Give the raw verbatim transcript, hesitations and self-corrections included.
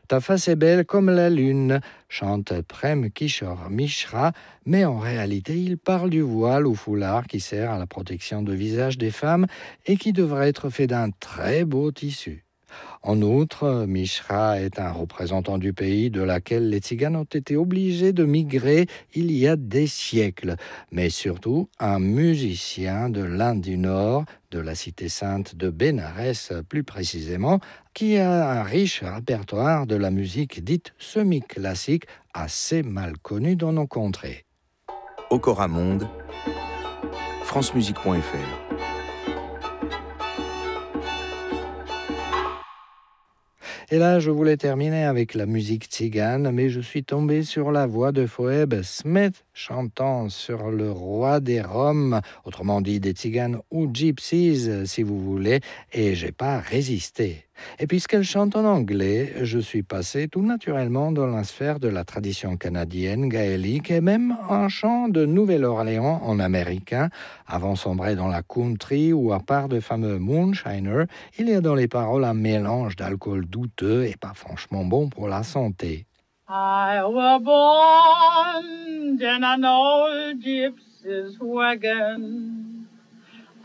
Ta face est belle comme la lune, chante Prem Kishore Mishra, mais en réalité, il parle du voile ou foulard qui sert à la protection du visage des femmes et qui devrait être fait d'un très beau tissu. En outre, Mishra est un représentant du pays de laquelle les Tziganes ont été obligés de migrer il y a des siècles, mais surtout un musicien de l'Inde du Nord, de la cité sainte de Bénarès plus précisément, qui a un riche répertoire de la musique dite semi-classique assez mal connue dans nos contrées. Okora Monde, francemusique point f r. Et là, je voulais terminer avec la musique tzigane, mais je suis tombé sur la voix de Phoebe Smith chantant sur le roi des Roms, autrement dit des tziganes ou gypsies si vous voulez, et j'ai pas résisté. Et puisqu'elle chante en anglais, je suis passé tout naturellement dans la sphère de la tradition canadienne, gaélique et même un chant de Nouvelle-Orléans en américain, avant sombrer dans la country où à part de fameux moonshiner, il y a dans les paroles un mélange d'alcool douteux et pas franchement bon pour la santé. I was born in an old gypsy's wagon.